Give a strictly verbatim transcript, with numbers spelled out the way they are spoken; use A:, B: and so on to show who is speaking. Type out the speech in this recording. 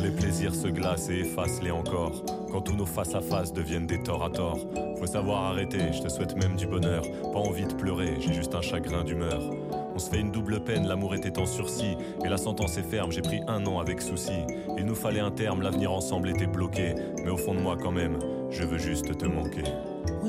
A: les plaisirs se glacent et effacent-les encore. Quand tous nos face à face deviennent des torts à tort. Faut savoir arrêter, je te souhaite même du bonheur. Pas envie de pleurer, j'ai juste un chagrin d'humeur. On se fait une double peine, l'amour était en sursis. Et la sentence est ferme, j'ai pris un an avec souci. Il nous fallait un terme, l'avenir ensemble était bloqué. Mais au fond de moi quand même, je veux juste te manquer.